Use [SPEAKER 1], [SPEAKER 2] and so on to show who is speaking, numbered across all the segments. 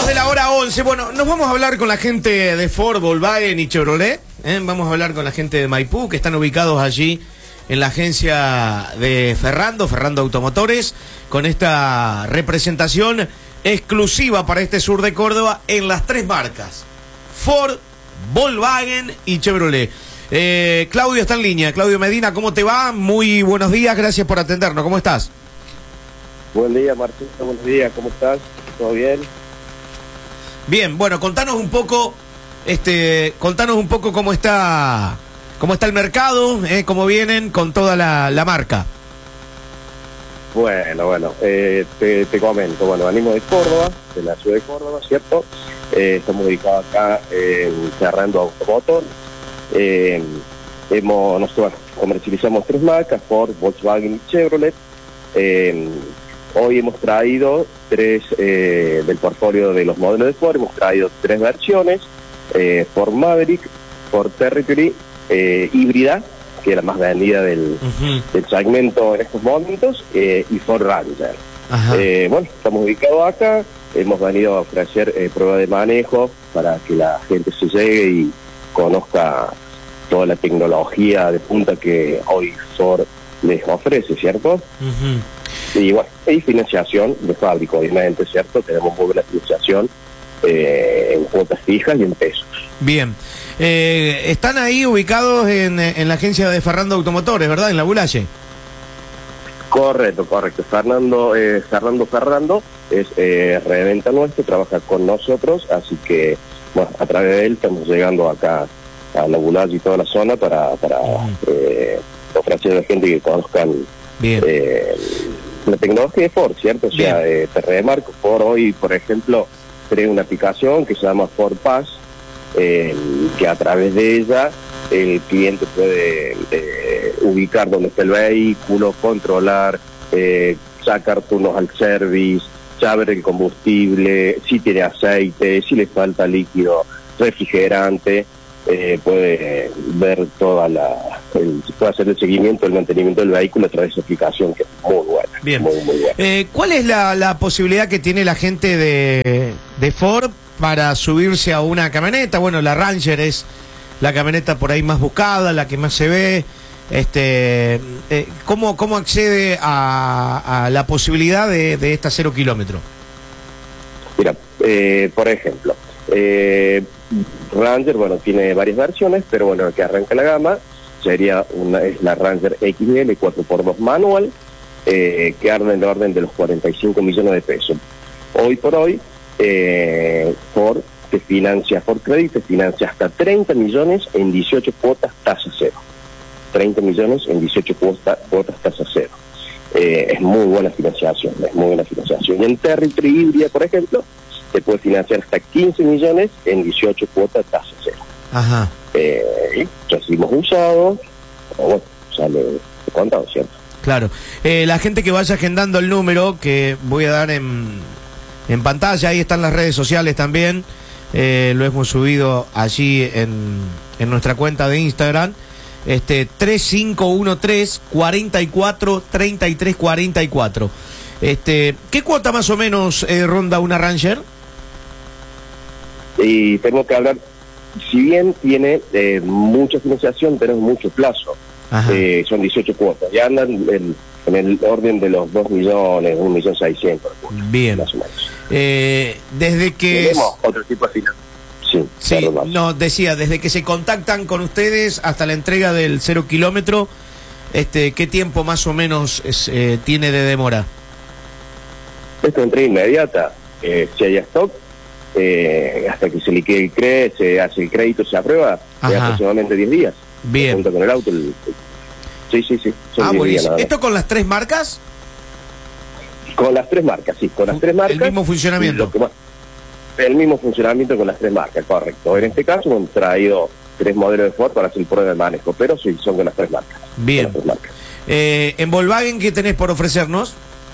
[SPEAKER 1] de la hora 11. Bueno, nos vamos a hablar con la gente de Ford, Volkswagen y Chevrolet. Vamos a hablar con la gente de Maipú, que están ubicados allí en la agencia de Ferrando Automotores, con esta representación exclusiva para este sur de Córdoba en las tres marcas: Ford, Volkswagen y Chevrolet. Claudio está en línea. Claudio Medina, ¿cómo te va? Muy buenos días, gracias por atendernos. ¿Cómo estás?
[SPEAKER 2] Buen día, Martín. Buenos días, ¿cómo estás? ¿Todo bien?
[SPEAKER 1] Bien, bueno, contanos un poco cómo está el mercado, cómo vienen con toda la marca.
[SPEAKER 2] Bueno, te comento. Bueno, venimos de Córdoba, de la ciudad de Córdoba, ¿cierto? Estamos ubicados acá en Ferrando Automotor. Nosotros comercializamos tres marcas: Ford, Volkswagen y Chevrolet. Hoy hemos traído tres del portfolio de los modelos de Ford. Hemos traído tres versiones: Ford Maverick, Ford Territory híbrida, que es la más vendida del segmento en estos momentos, y Ford Ranger. Bueno, estamos ubicados acá. Hemos venido a ofrecer prueba de manejo para que la gente se llegue y conozca toda la tecnología de punta que hoy Ford les ofrece, ¿cierto? Y bueno, hay financiación de fábrica, obviamente, ¿cierto? Tenemos muy buena financiación en cuotas fijas y en pesos. Bien.
[SPEAKER 1] Están ahí ubicados en la agencia de Ferrando Automotores, ¿verdad? En La Bulaye.
[SPEAKER 2] Correcto. Fernando es reventa nuestro, trabaja con nosotros, así que, bueno, a través de él estamos llegando acá a La Bulaye y toda la zona para ofrecer a la gente que conozcan la tecnología de Ford, ¿cierto? O sea, te remarco, Ford hoy, por ejemplo, crea una aplicación que se llama Ford Pass, que a través de ella el cliente puede ubicar dónde está el vehículo, controlar, sacar turnos al service, saber el combustible, si tiene aceite, si le falta líquido refrigerante. Puede ver puede hacer el seguimiento, el mantenimiento del vehículo a través de esa aplicación, que es muy buena.
[SPEAKER 1] Bien.
[SPEAKER 2] Muy buena.
[SPEAKER 1] ¿Cuál es la posibilidad que tiene la gente de Ford para subirse a una camioneta? Bueno, la Ranger es la camioneta por ahí más buscada, la que más se ve. ¿Cómo accede a la posibilidad de esta 0 kilómetro?
[SPEAKER 2] Mira, por ejemplo, Ranger, bueno, tiene varias versiones, pero bueno, que arranca la gama es la Ranger XL 4x2 manual, que anda en el orden de los 45 millones de pesos. Hoy por hoy, Ford Credit te financia hasta 30 millones en 18 cuotas tasa cero. 30 millones en 18 cuotas tasa cero. Es muy buena financiación, Y en Territory híbrida, por ejemplo, se puede financiar hasta 15 millones en 18 cuotas tasa cero. Recibimos usado, bueno, sale contado, ¿cierto?
[SPEAKER 1] Claro. La gente que vaya agendando el número, que voy a dar en pantalla, ahí están las redes sociales también, lo hemos subido allí en nuestra cuenta de Instagram, 3513 44 33 44. ¿Qué cuota más o menos ronda una Ranger?
[SPEAKER 2] Y tengo que hablar, si bien tiene mucha financiación, tenemos mucho plazo. Son 18 cuotas, ya andan en el orden de los 2 millones, 1.600.000.
[SPEAKER 1] Bien.
[SPEAKER 2] Más o menos.
[SPEAKER 1] Desde que...
[SPEAKER 2] Tenemos otro tipo de financiación.
[SPEAKER 1] Sí, no, decía, desde que se contactan con ustedes hasta la entrega del 0 kilómetro, ¿qué tiempo más o menos tiene de demora?
[SPEAKER 2] Esto es entrega inmediata, si hay stock, hasta que se liquide se hace el crédito, se aprueba, es aproximadamente 10 días.
[SPEAKER 1] Bien.
[SPEAKER 2] Junto con el auto. Sí.
[SPEAKER 1] Buenísimo. ¿Esto con las tres marcas?
[SPEAKER 2] Con las tres marcas, sí, con las tres marcas.
[SPEAKER 1] El mismo funcionamiento.
[SPEAKER 2] El mismo funcionamiento con las tres marcas, correcto. En este caso hemos traído tres modelos de Ford para hacer prueba de manejo, pero sí, son con las tres marcas.
[SPEAKER 1] Bien. En Volkswagen, ¿qué tenés por ofrecernos?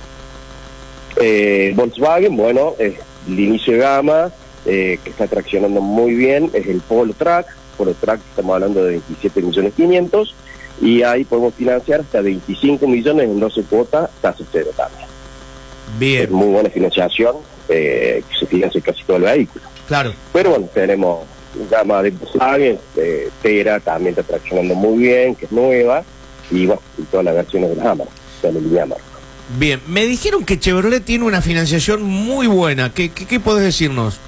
[SPEAKER 2] Volkswagen, bueno, es el inicio de gama, que está traccionando muy bien, es el Polo Track, estamos hablando de 27.500.000, y ahí podemos financiar hasta 25 millones en 12 cuotas, tasa cero también.
[SPEAKER 1] Bien.
[SPEAKER 2] Es muy buena financiación, que se financie casi todo el vehículo.
[SPEAKER 1] Claro.
[SPEAKER 2] Pero bueno, tenemos gama de Volkswagen, Tera también está traccionando muy bien, que es nueva, y bueno, y todas las versiones de la Amarok, de la línea Amarok.
[SPEAKER 1] Bien, me dijeron que Chevrolet tiene una financiación muy buena. ¿Qué podés decirnos?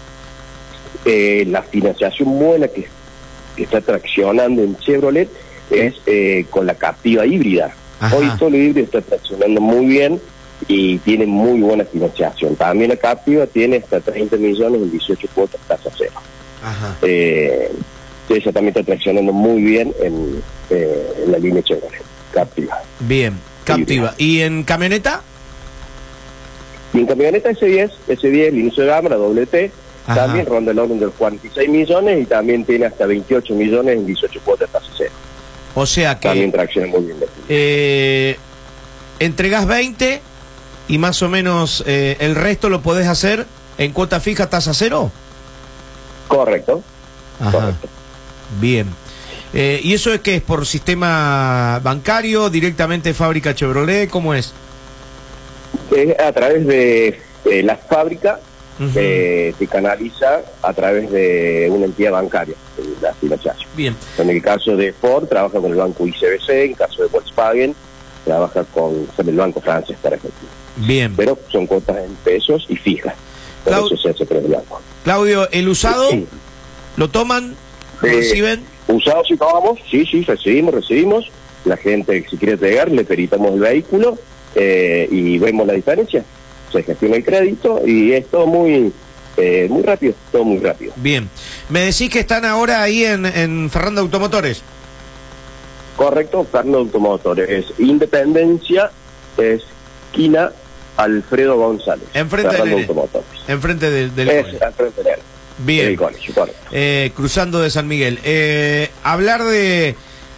[SPEAKER 2] La financiación buena que está traccionando en Chevrolet es con la Captiva híbrida.
[SPEAKER 1] Ajá.
[SPEAKER 2] Hoy todo lo híbrido está traccionando muy bien y tiene muy buena financiación. También la Captiva tiene hasta 30 millones en 18 cuotas tasa cero.
[SPEAKER 1] Ajá.
[SPEAKER 2] Ella también está traccionando muy bien en la línea Chevrolet, Captiva.
[SPEAKER 1] Bien, Captiva. ¿Y en camioneta?
[SPEAKER 2] Y en camioneta S10, el inicio de gama, la WT,
[SPEAKER 1] Ajá.
[SPEAKER 2] también ronda el orden de los 46 millones y también tiene hasta 28 millones en 18 cuotas tasa cero.
[SPEAKER 1] O sea que
[SPEAKER 2] También tracciona muy bien.
[SPEAKER 1] entregás 20 y más o menos el resto lo podés hacer en cuota fija tasa cero.
[SPEAKER 2] Correcto.
[SPEAKER 1] Ajá.
[SPEAKER 2] Correcto.
[SPEAKER 1] Bien. ¿Y eso es que es por sistema bancario, directamente fábrica Chevrolet? ¿Cómo es?
[SPEAKER 2] Es a través de la fábrica, se canaliza a través de una entidad bancaria, la financiación.
[SPEAKER 1] Bien.
[SPEAKER 2] En el caso de Ford, trabaja con el banco ICBC, en el caso de Volkswagen, trabaja con el banco francés, por ejemplo.
[SPEAKER 1] Bien.
[SPEAKER 2] Pero son cuotas en pesos y fijas. Por eso se hace por el banco.
[SPEAKER 1] Claudio, ¿el usado
[SPEAKER 2] Sí.
[SPEAKER 1] lo toman? ¿Lo reciben?
[SPEAKER 2] Usados y tomamos, sí, recibimos. La gente, si quiere llegar, le peritamos el vehículo y vemos la diferencia. Se gestiona el crédito y es todo muy rápido, todo muy rápido.
[SPEAKER 1] Bien. Me decís que están ahora ahí en Ferrando Automotores.
[SPEAKER 2] Correcto, Ferrando Automotores. Es Independencia, esquina Alfredo González.
[SPEAKER 1] Enfrente del
[SPEAKER 2] Ferrando
[SPEAKER 1] Nene.
[SPEAKER 2] Automotores.
[SPEAKER 1] Enfrente del
[SPEAKER 2] Es
[SPEAKER 1] colegio.
[SPEAKER 2] enfrente de él.
[SPEAKER 1] Bien.
[SPEAKER 2] Del colegio, correcto.
[SPEAKER 1] Cruzando de San Miguel. Hablar de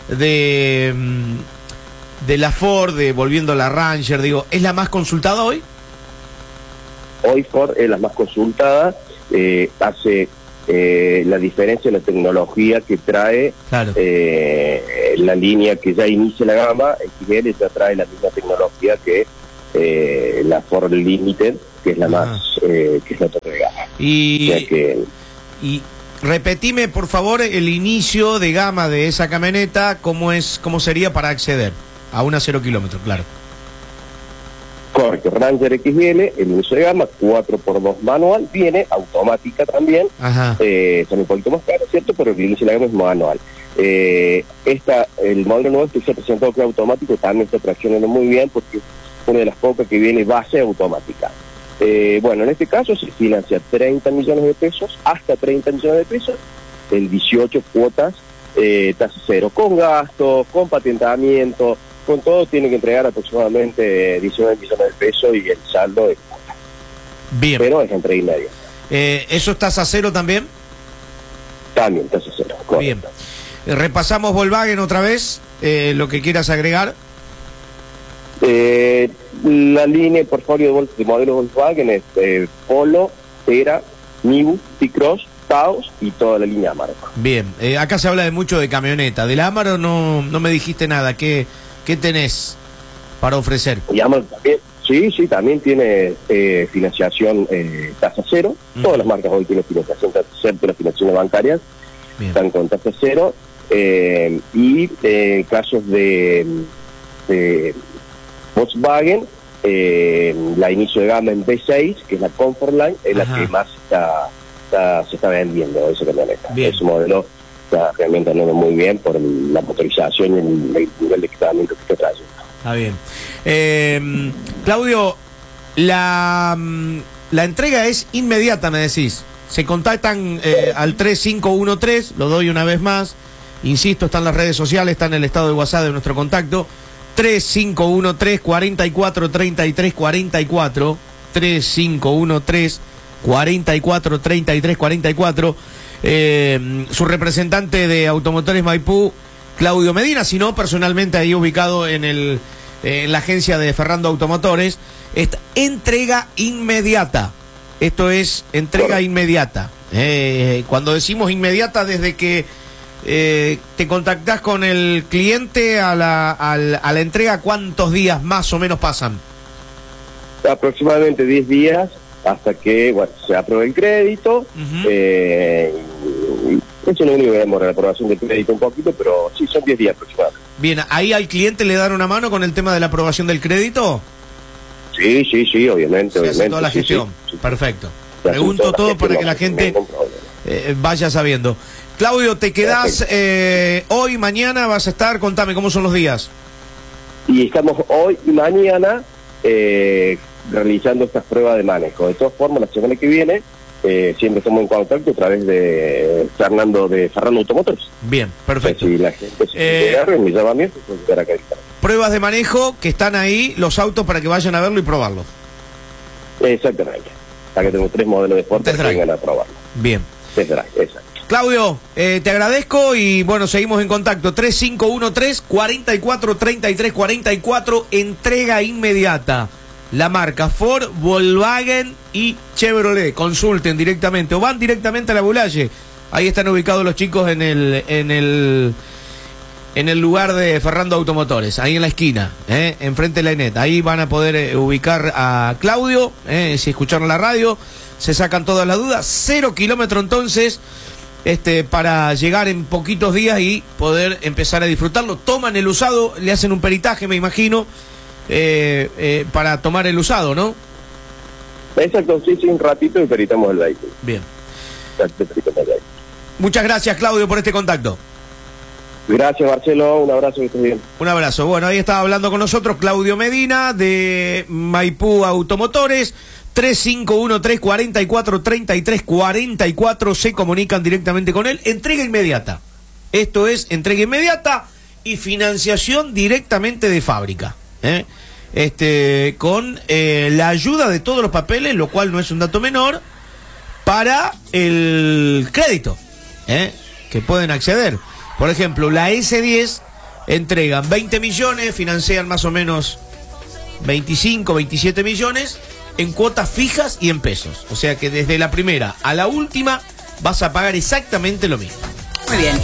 [SPEAKER 1] la Ford, volviendo a la Ranger, digo, ¿es la más consultada hoy?
[SPEAKER 2] Hoy Ford es la más consultada, hace la diferencia en la tecnología que trae.
[SPEAKER 1] Claro.
[SPEAKER 2] La línea que ya inicia la gama, XL ya trae la misma tecnología que la Ford Limited, que es la más, que es la otra de gama.
[SPEAKER 1] Y,
[SPEAKER 2] O sea que,
[SPEAKER 1] y repetime, por favor, el inicio de gama de esa camioneta, cómo sería para acceder a una 0 kilómetros, claro.
[SPEAKER 2] correcto, Ranger XL, el inicio de gama, 4x2 manual, viene automática también.
[SPEAKER 1] Ajá.
[SPEAKER 2] Son un poquito más caros, ¿cierto? Pero el inicio de la gama es manual. El modelo nuevo que se ha presentado que es automático también está traccionando muy bien porque es una de las pocas que viene base automática. Bueno, en este caso se financia 30 millones de pesos, hasta 30 millones de pesos, en 18 cuotas, tasa cero, con gastos, con patentamiento, con todo tiene que entregar aproximadamente 19 millones de pesos y el saldo es cuota.
[SPEAKER 1] Bien.
[SPEAKER 2] Pero es entrega inmediata.
[SPEAKER 1] ¿Eso es tasa cero también?
[SPEAKER 2] También tasa cero, correcto.
[SPEAKER 1] Bien. Repasamos Volkswagen otra vez, lo que quieras agregar.
[SPEAKER 2] La línea de portfolio de modelos Volkswagen es Polo, Tera, Niu, T-Cross, Taos y toda la línea Amarok.
[SPEAKER 1] Bien, acá se habla de mucho de camioneta. Del Amarok no me dijiste nada. ¿Qué tenés para ofrecer?
[SPEAKER 2] Y Amarok también, sí, también tiene financiación tasa cero. Todas las marcas hoy tienen financiación tasa cero, las financiaciones bancarias están con tasa cero. Y casos de Volkswagen, la inicio de gama en B6, que es la Comfortline, es la que más se está vendiendo esa camioneta. Ese modelo está realmente andando muy bien por la motorización y el nivel de equipamiento que está trayendo.
[SPEAKER 1] Está bien. Claudio, la entrega es inmediata, me decís. Se contactan al 3513, lo doy una vez más. Insisto, están las redes sociales, está en el estado de WhatsApp de nuestro contacto. 3513 44 33 44 3513 44 33 44. Su representante de Automotores Maipú, Claudio Medina, si no, personalmente ahí ubicado en la agencia de Ferrando Automotores. Esta entrega inmediata. Esto es entrega inmediata. Cuando decimos inmediata, desde que te contactás con el cliente a la entrega, ¿cuántos días más o menos pasan?
[SPEAKER 2] Aproximadamente 10 días hasta que bueno, se apruebe el crédito. Eso es lo único que demora, la aprobación del crédito un poquito, pero sí, son 10 días aproximadamente.
[SPEAKER 1] Bien, ¿ahí al cliente le dan una mano con el tema de la aprobación del crédito?
[SPEAKER 2] Sí, obviamente.
[SPEAKER 1] Se hace toda la gestión,
[SPEAKER 2] sí.
[SPEAKER 1] Perfecto. Pregunto todo para que la gente vaya sabiendo. Claudio, ¿te quedás hoy, mañana? ¿Vas a estar? Contame, ¿cómo son los días?
[SPEAKER 2] Y estamos hoy y mañana realizando estas pruebas de manejo. De todas formas, la semana que viene siempre estamos en contacto a través de Fernando Automotores.
[SPEAKER 1] Bien, perfecto.
[SPEAKER 2] Si la gente se quiere me llama a mí, pues estar acá.
[SPEAKER 1] Pruebas de manejo que están ahí, los autos para que vayan a verlo y probarlo.
[SPEAKER 2] Exactamente. Acá tenemos 3 modelos de Sport que vengan a probarlo.
[SPEAKER 1] Bien.
[SPEAKER 2] Exacto.
[SPEAKER 1] Claudio, te agradezco y bueno, seguimos en contacto. 3513-4433-44, entrega inmediata. La marca Ford, Volkswagen y Chevrolet. Consulten directamente o van directamente a la Boulaye. Ahí están ubicados los chicos en el lugar de Ferrando Automotores, ahí en la esquina, enfrente de la ENET. Ahí van a poder ubicar a Claudio, si escucharon la radio, se sacan todas las dudas. 0 kilómetros entonces, para llegar en poquitos días y poder empezar a disfrutarlo. Toman el usado, le hacen un peritaje, me imagino, para tomar el usado, ¿no?
[SPEAKER 2] Exacto, sí, un ratito y peritamos el vehículo.
[SPEAKER 1] Bien. Muchas gracias, Claudio, por este contacto.
[SPEAKER 2] Gracias, Marcelo, un abrazo, que estés bien.
[SPEAKER 1] Un abrazo. Bueno, ahí estaba hablando con nosotros Claudio Medina de Maipú Automotores. 3513-4433-44, se comunican directamente con él. Entrega inmediata. Esto es entrega inmediata y financiación directamente de fábrica. Con la ayuda de todos los papeles, lo cual no es un dato menor, para el crédito, que pueden acceder. Por ejemplo, la S10 entregan 20 millones, financian más o menos 25, 27 millones en cuotas fijas y en pesos. O sea que desde la primera a la última vas a pagar exactamente lo mismo.
[SPEAKER 3] Muy bien.